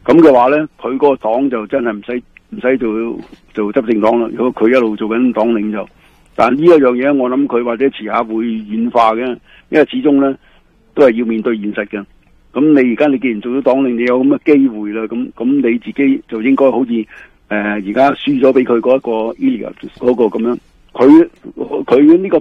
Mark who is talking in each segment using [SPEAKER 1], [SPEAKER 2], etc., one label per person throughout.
[SPEAKER 1] 咁嘅話咧，佢嗰個黨就真係唔使做執政黨啦。如果佢一路做緊黨領袖，但呢一樣嘢，我諗佢或者遲下會軟化嘅，因為始終咧都係要面對現實嘅。咁你而家你既然做咗黨領，你有咁嘅機會啦，咁你自己就應該好似而家輸咗俾佢嗰一個 Iliad 嗰個咁樣，佢呢個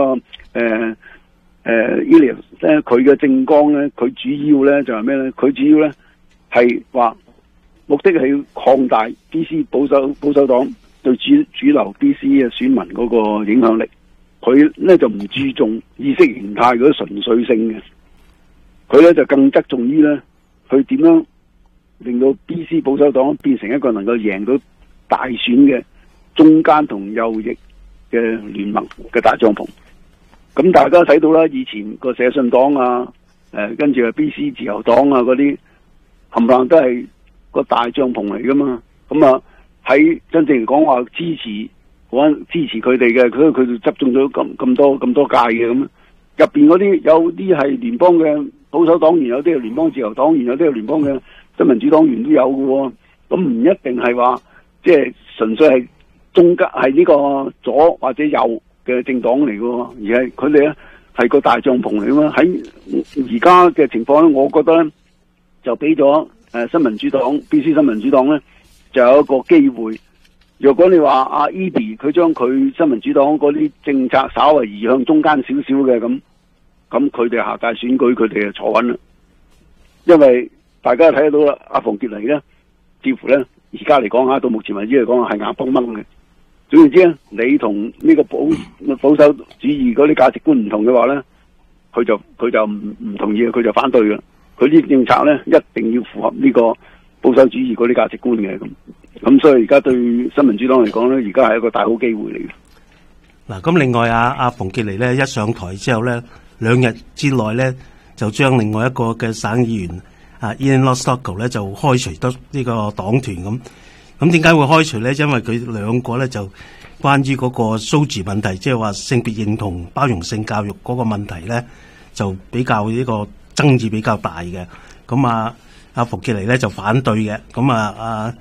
[SPEAKER 1] Iliad 咧，佢嘅政綱咧，佢主要咧就係咩咧？佢主要咧係話目的係要擴大 BC 保守黨對主流 BC 嘅選民嗰個影響力。佢咧就唔注重意識形態嗰啲純粹性嘅，佢咧就更側重於咧去點樣令到 BC 保守黨變成一個能夠贏到大選嘅中間同右翼嘅聯盟嘅大帳篷。咁大家睇到啦，以前個社信黨啊，跟住BC 自由黨啊嗰啲，冚唪唥都係個大帳篷嚟噶嘛。咁啊喺真正嚟講話支持佢哋嘅，佢就執中咗咁多屆嘅咁。入邊嗰啲有啲係聯邦嘅保守黨員，有啲係聯邦自由黨員，有啲係聯邦嘅新民主黨員都有嘅喎。咁唔一定係話即係純粹係中間係呢個左或者右嘅政黨嚟嘅，而係佢哋咧係個大帳篷嚟嘅嘛。喺而家嘅情況咧，我覺得咧就俾咗新民主黨 BC 新民主黨咧就有一個機會。若果你話阿 Eby 佢將佢新民主黨嗰啲政策稍為移向中間少少嘅咁佢哋下屆選舉佢哋就坐穩啦。因為大家睇得到啦，阿馮傑尼咧，似乎咧而家嚟講到目前為止嚟講係硬崩崩嘅。總言之咧，你同呢個保守主義嗰啲價值觀唔同嘅話咧，佢就唔同意，佢就反對嘅。佢啲政策咧一定要符合呢個保守主義嗰啲價值觀嘅咁所以而家對新民主黨嚟講咧，而家係一個大好機會嚟嘅。
[SPEAKER 2] 嗱，咁另外阿馮傑尼咧一上台之後咧，2日之內咧就將另外一個嘅省議員Ian Rossouw 咧就開除得呢個黨團咁。咁點解會開除咧？因為佢兩個咧就關於嗰個 SOGI 問題，即係話性別認同包容性教育嗰個問題咧，就比較呢個爭議比較大嘅。咁阿馮傑尼咧就反對嘅。咁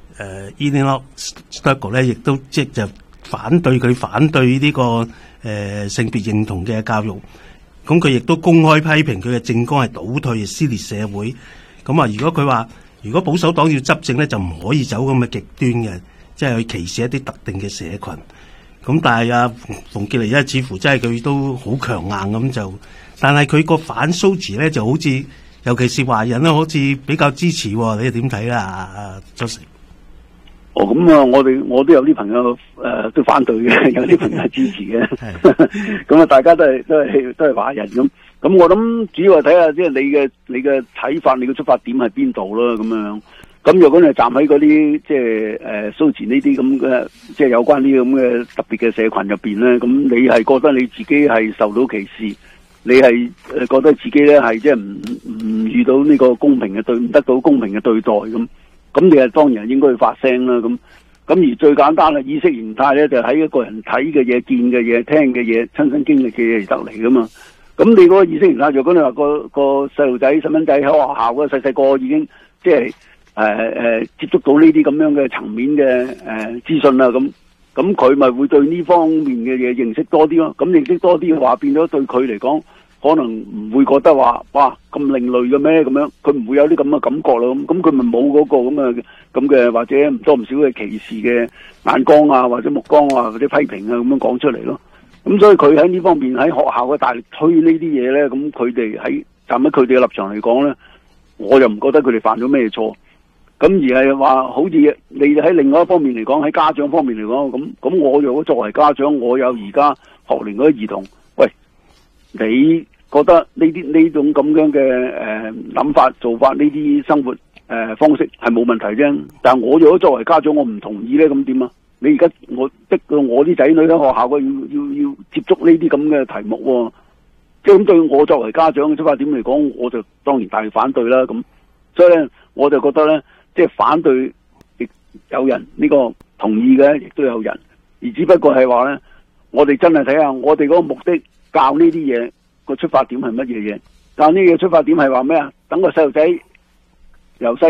[SPEAKER 2] Ian Rossouw 咧亦都就反對呢個性別認同嘅教育。咁佢亦都公開批評佢嘅政綱係倒退撕裂社會。咁如果佢話如果保守黨要執政咧，就唔可以走咁嘅極端嘅，即係去歧視一啲特定嘅社群。咁但係馮傑尼咧，似乎真係佢都好強硬咁就，但係佢個反 SOGI 咧就好似，尤其是華人咧，好似比較支持。你又點睇啦？Joseph？
[SPEAKER 1] 我都有啲朋友都反對嘅，有啲朋友係支持嘅。咁大家都係華人咁。咁我諗主要係睇下即係你嘅睇法，你嘅出發點係邊度啦咁樣。咁如果你係站喺嗰啲即係SOGI呢啲咁嘅即係有關呢啲咁嘅特別嘅社群入邊咧，咁你係覺得你自己係受到歧視，你係覺得自己咧係即係唔遇到呢個公平嘅唔得到公平嘅對待咁你係當然應該去發聲啦。咁而最簡單嘅意識形態咧，就喺一個人睇嘅嘢、見嘅嘢、聽嘅嘢、親身經歷嘅嘢而得嚟噶嘛。咁你嗰個意識形態，如果你話個細路仔、細蚊仔喺學校嘅細細個已經即係接觸到呢啲咁樣嘅層面嘅資訊啦，咁佢咪會對呢方面嘅嘢認識多啲咯。咁認識多啲嘅話，變咗對佢嚟講，可能唔會覺得話哇咁另類嘅咩咁樣，佢唔會有啲咁嘅感覺咯。咁佢咪冇嗰個咁嘅或者唔多唔少嘅歧視嘅眼光啊，或者目光啊，或者批評啊咁樣講出嚟咯。咁所以佢喺呢方面喺學校嘅大力推呢啲嘢咧，咁佢哋站喺佢哋嘅立場嚟講咧，我又唔覺得佢哋犯咗咩錯。咁而係話好似你喺另外一方面嚟講，喺家長方面嚟講，咁我如果作為家長，我有而家學齡嗰啲兒童，喂，你覺得呢種咁樣嘅諗法做法，呢啲生活方式係冇問題啫。但係我如果作為家長，我唔同意咧，咁點啊？你而家我逼到我啲仔女喺學校要接觸呢啲咁嘅題目喎，即係咁對我作為家長嘅出發點嚟講，我就當然大力反對啦。咁所以咧，我就覺得咧，即係反對亦有人呢個同意嘅，亦都有人，而只不過係話咧，我哋真係睇下我哋嗰個目的教呢啲嘢個出發點係乜嘢嘢？教呢個出發點係話咩啊？等個細路仔由細